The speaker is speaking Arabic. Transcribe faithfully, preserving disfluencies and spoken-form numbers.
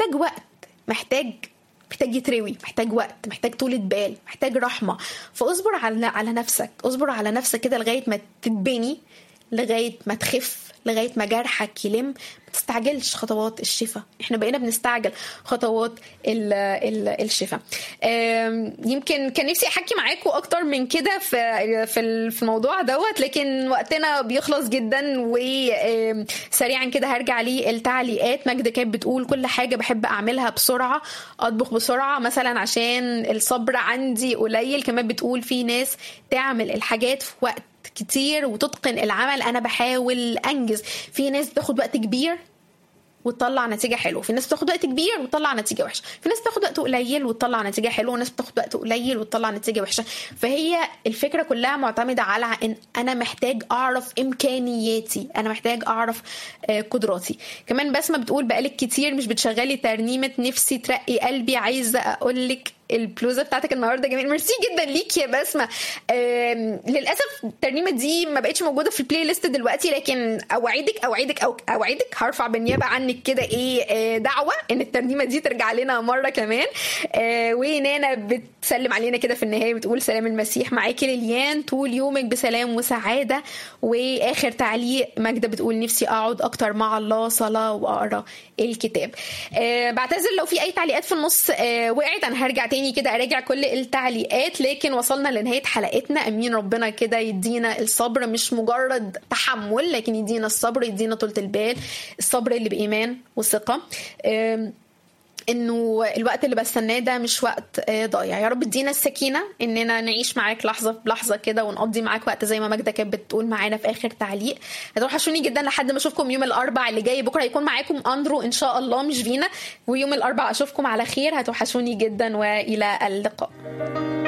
محتاج وقت، محتاج محتاج يتروي، محتاج وقت، محتاج طولة بال، محتاج رحمة. فاصبر على على نفسك، اصبر على نفسك كده لغاية ما تتبني، لغاية ما تخف، لغاية ما جرحك يلم. ما تستعجلش خطوات الشفاء، احنا بقينا بنستعجل خطوات ال ال الشفاء. يمكن كان نفسي احكي معاكم اكتر من كده في في في الموضوع دوت، لكن وقتنا بيخلص جدا. وسريعا كده هرجع لي التعليقات. مجد كانت بتقول كل حاجة بحب اعملها بسرعة، اطبخ بسرعة مثلا عشان الصبر عندي قليل. كمان بتقول في ناس تعمل الحاجات في وقت كتير وتتقن العمل، انا بحاول انجز. في ناس بتاخد وقت كبير وتطلع نتيجه حلوه، في ناس بتاخد وقت كبير وتطلع نتيجه وحشه، في ناس بتاخد وقت قليل وتطلع نتيجه حلوه، وناس بتاخد وقت قليل وتطلع نتيجه وحشه. فهي الفكره كلها معتمده على ان انا محتاج اعرف امكانياتي، انا محتاج اعرف قدراتي. كمان بسمه بتقول بقالك كتير مش بتشغلي ترنيمه نفسي ترقي قلبي، عايزه اقول لك البلوزه بتاعتك النهارده جميل. ميرسي جدا ليك يا بسمه. للاسف الترنيمه دي ما بقتش موجوده في البلاي ليست دلوقتي، لكن اوعدك اوعدك او اوعدك هرفع بالنيابه عنك كده ايه دعوه ان الترنيمه دي ترجع لنا مره كمان. ونانا بتسلم علينا كده في النهايه، بتقول سلام المسيح معاكي ليليان، طول يومك بسلام وسعاده. واخر تعليق ماجده بتقول نفسي اقعد اكتر مع الله، صلاه واقرا الكتاب. بعتذر لو في اي تعليقات في النص وقعت، انا هرجع تاني كده اراجع كل التعليقات. لكن وصلنا لنهايه حلقتنا. امين ربنا كده يدينا الصبر، مش مجرد تحمل لكن يدينا الصبر، يدينا طولة البال، الصبر اللي بايمان وثقه انه الوقت اللي بستناه ده مش وقت ضايع. يا رب ادينا السكينه اننا نعيش معاك لحظه بلحظه كده، ونقضي معاك وقت زي ما ماجده كانت بتقول معانا في اخر تعليق. هتوحشوني جدا لحد ما اشوفكم يوم الاربعاء اللي جاي. بكره هيكون معاكم اندرو ان شاء الله مش فينا، ويوم الاربعاء اشوفكم على خير. هتوحشوني جدا والى اللقاء.